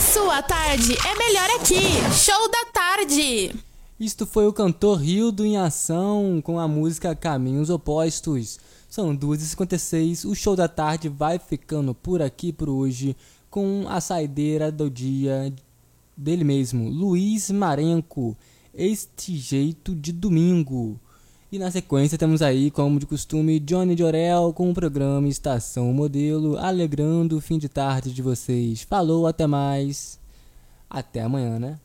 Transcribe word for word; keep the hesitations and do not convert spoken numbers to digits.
Sua tarde é melhor aqui. Show da tarde. Isto foi o cantor Rildo em ação com a música Caminhos Opostos. São duas e cinquenta e seis, o Show da Tarde vai ficando por aqui por hoje com a saideira do dia dele mesmo, Luiz Marenco, Este Jeito de Domingo. E na sequência temos aí, como de costume, Johnny Jorel com o programa Estação Modelo, alegrando o fim de tarde de vocês. Falou, até mais. Até amanhã, né?